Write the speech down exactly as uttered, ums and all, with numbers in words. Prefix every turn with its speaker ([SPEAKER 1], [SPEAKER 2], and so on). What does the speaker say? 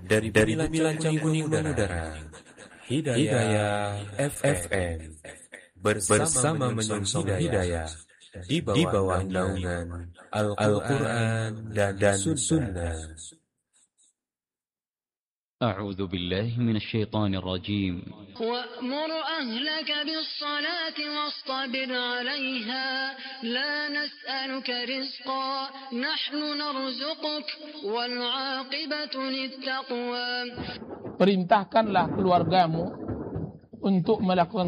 [SPEAKER 1] dari dari Bumi Kuning Mengudara, Hidayah F M bersama menyongsong hidayah di bawah naungan Al-Quran dan, dan Sunnah.
[SPEAKER 2] أعوذ بالله من الشيطان الرجيم
[SPEAKER 3] وأمر أهلك بالصلاة واصطبر عليها لا نسألك رزقا نحن نرزقك والعاقبة للتقوى.
[SPEAKER 4] Perintahkanlah keluargamu untuk melakukan